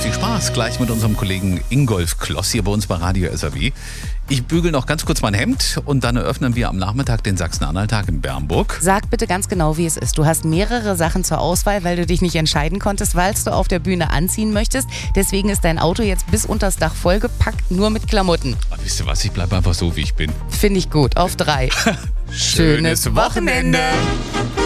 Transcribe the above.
viel Spaß gleich mit unserem Kollegen Ingolf Kloss hier bei uns bei Radio SAW. Ich bügel noch ganz kurz mein Hemd und dann eröffnen wir am Nachmittag den Sachsen-Anhalt-Tag in Bernburg. Sag bitte ganz genau, wie es ist. Du hast mehrere Sachen zur Auswahl, weil du dich nicht entscheiden konntest, weil du auf der Bühne anziehen möchtest. Deswegen ist dein Auto jetzt bis unters Dach vollgepackt, nur mit Klamotten. Aber wisst ihr was, ich bleibe einfach so, wie ich bin. Finde ich gut. Auf 3. Schönes Wochenende.